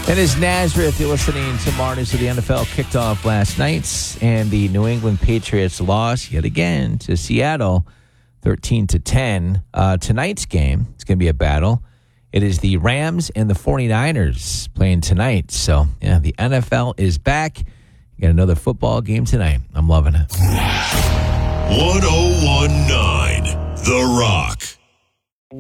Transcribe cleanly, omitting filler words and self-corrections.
And as Nazareth, you're listening to Martyrs of the NFL, kicked off last night, and the New England Patriots lost yet again to Seattle, 13-10. Tonight's game, it's going to be a battle. It is the Rams and the 49ers playing tonight. So, yeah, the NFL is back. You got another football game tonight. I'm loving it. 1019 The Rock.